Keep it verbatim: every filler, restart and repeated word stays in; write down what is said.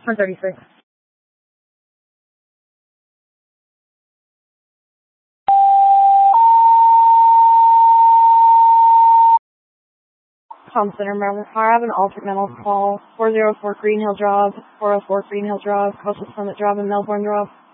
one thirty-six. Com Center, Maryland. I have an alternate mental call. four oh four Green Hill Drive, four oh four Green Hill Drive, Coastal Summit Drive, and Melbourne Drive.